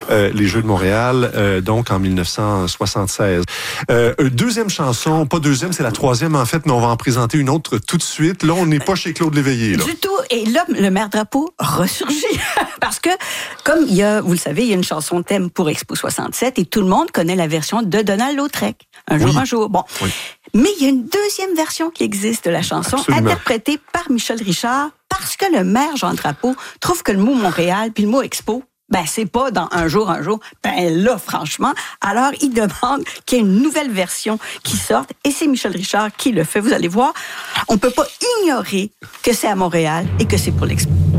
les Jeux de Montréal, donc en 1976. Deuxième chanson, pas deuxième, c'est la troisième en fait, mais on va en présenter une autre tout de suite. Là, on n'est pas chez Claude Léveillé. Là. Du tout. Et là, le maire Drapeau ressurgit. Parce que, comme il y a, vous le savez, il y a une chanson thème pour Expo 67 et tout le monde connaît la version de Donald Lautrec. Un jour, un jour. Bon. Oui. Mais il y a une deuxième version qui existe de la chanson, interprétée par Michel Richard, parce que le maire Jean Drapeau trouve que le mot Montréal puis le mot Expo, c'est pas dans un jour. Là, franchement. Alors, il demande qu'il y ait une nouvelle version qui sorte. Et c'est Michel Richard qui le fait. Vous allez voir, on peut pas ignorer que c'est à Montréal et que c'est pour l'Expo.